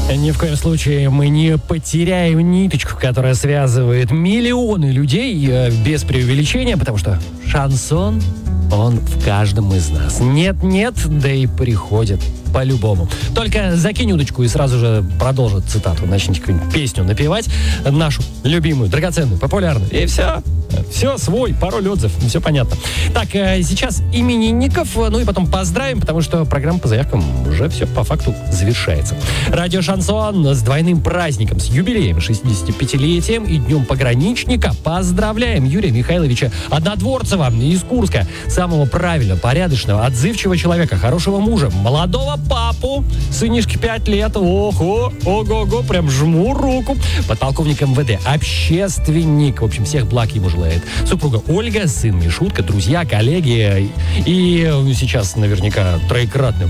Ни в коем случае мы не потеряем ниточку, которая связывает миллионы людей, без преувеличения, потому что шансон, он в каждом из нас. Нет-нет, да и приходит по-любому. Только закинь удочку и сразу же продолжит цитату. Начните какую-нибудь песню напевать, нашу любимую, драгоценную, популярную. И все. Все, свой, пароль, отзыв, все понятно. Так, сейчас именинников, ну и потом поздравим, потому что программа по заявкам уже все по факту завершается. Радио Шансон с двойным праздником, с юбилеем, 65-летием и Днем пограничника. Поздравляем Юрия Михайловича Однодворцева из Курска. Самого правильного, порядочного, отзывчивого человека, хорошего мужа, молодого папу, сынишке 5 лет, ого, ого-го, прям жму руку. Подполковник МВД, общественник, в общем, всех благ ему желает. Супруга Ольга, сын Мишутка, друзья, коллеги. И сейчас наверняка троекратно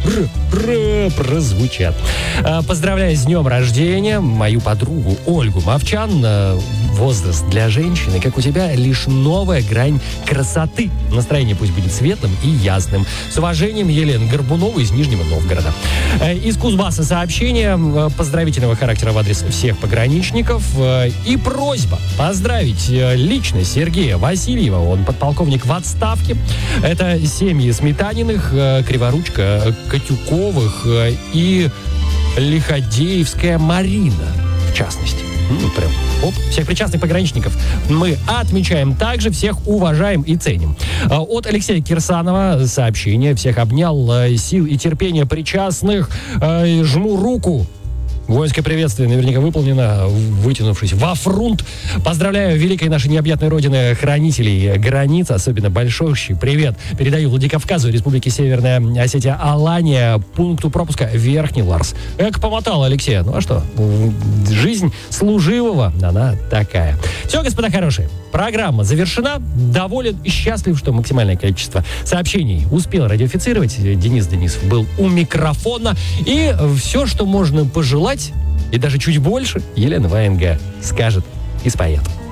прозвучат. Поздравляю с днем рождения мою подругу Ольгу Мовчан. Возраст для женщины, как у тебя, лишь новая грань красоты. Настроение пусть будет светлым и ясным. С уважением, Елена Горбунова из Нижнего Новгорода. Из Кузбасса сообщение поздравительного характера в адрес всех пограничников. И просьба поздравить лично Сергея Васильева. Он подполковник в отставке. Это семьи Сметаниных, Криворучка, Катюковых и Лиходеевская Марина, в частности. Прям, всех причастных пограничников мы отмечаем, также всех уважаем и ценим. От Алексея Кирсанова сообщение. Всех обнял, сил и терпения причастных. Жму руку. Воинское приветствие наверняка выполнено, вытянувшись во фронт. Поздравляю великой нашей необъятной родины хранителей границ, особенно большущий привет передаю Владикавказу, Республике Северная Осетия, Алания, пункту пропуска Верхний Ларс. Эк, помотал Алексея. Ну а что? Жизнь служивого, она такая. Все, господа хорошие, программа завершена. Доволен и счастлив, что максимальное количество сообщений успел радиофицировать. Денис Денисов был у микрофона. И все, что можно пожелать, и даже чуть больше, Елена Ваенга скажет и споет.